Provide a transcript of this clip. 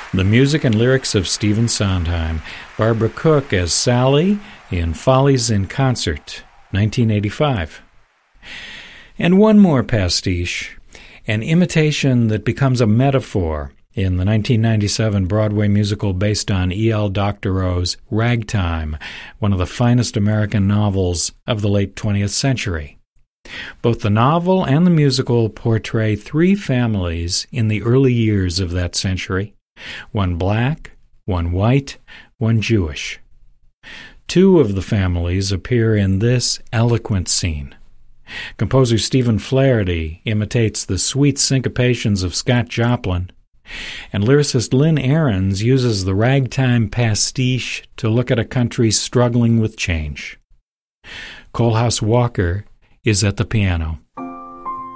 The music and lyrics of Stephen Sondheim. Barbara Cook as Sally in Follies in Concert, 1985. And one more pastiche, an imitation that becomes a metaphor in the 1997 Broadway musical based on E.L. Doctorow's Ragtime, one of the finest American novels of the late 20th century. Both the novel and the musical portray three families in the early years of that century. One black, one white, one Jewish. Two of the families appear in this eloquent scene. Composer Stephen Flaherty imitates the sweet syncopations of Scott Joplin, and lyricist Lynn Ahrens uses the ragtime pastiche to look at a country struggling with change. Coalhouse Walker is at the piano.